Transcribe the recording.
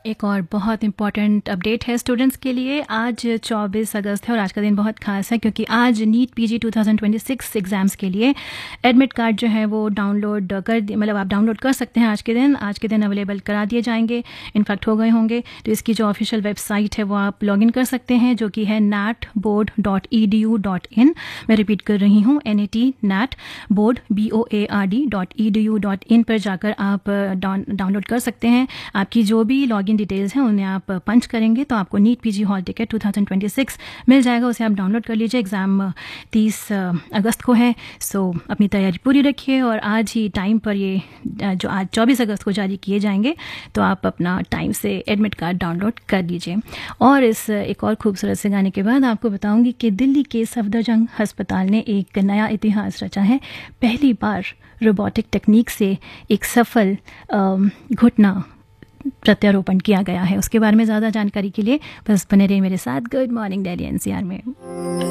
एक और बहुत इम्पॉर्टेंट अपडेट है स्टूडेंट्स के लिए। आज 24 अगस्त है और आज का दिन बहुत खास है क्योंकि आज नीट पीजी 2026 एग्ज़ाम्स के लिए एडमिट कार्ड जो है वो डाउनलोड मतलब आप डाउनलोड कर सकते हैं। आज के दिन अवेलेबल करा दिए जाएंगे, इनफैक्ट हो गए होंगे। तो इसकी जो ऑफिशियल वेबसाइट है वो आप लॉगिन कर सकते हैं, जो कि है natboard.edu.in। मैं रिपीट कर रही हूँ, natboard board.edu.in पर जाकर आप डाउनलोड कर सकते हैं। आपकी जो भी लॉगिन डिटेल्स हैं उन्हें आप पंच करेंगे तो आपको नीट पीजी हॉल टिकट 2026 मिल जाएगा। उसे आप डाउनलोड कर लीजिए। एग्ज़ाम 30 अगस्त को है, सो अपनी तैयारी पूरी रखिए और आज ही टाइम पर ये जो आज 24 अगस्त को जारी किए जाएंगे तो आप अपना टाइम से एडमिट कार्ड डाउनलोड कर लीजिए। और इस एक और खूबसूरत से गाने के बाद आपको बताऊंगी कि दिल्ली के सफदरजंग अस्पताल ने एक नया इतिहास रचा है। पहली बार रोबोटिक टेक्निक से एक सफल घुटना प्रत्यारोपण किया गया है। उसके बारे में ज़्यादा जानकारी के लिए बस बने रहिए मेरे साथ गुड मॉर्निंग दिल्ली एनसीआर में।